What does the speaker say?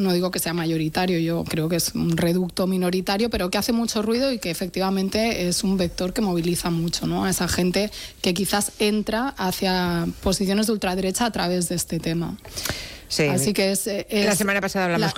no digo que sea mayoritario, yo creo que es un reducto minoritario, pero que hace mucho ruido y que efectivamente es un vector que moviliza mucho, ¿no?, a esa gente que quizás entra hacia posiciones de ultraderecha a través de este tema. Sí. Así que es la semana pasada hablamos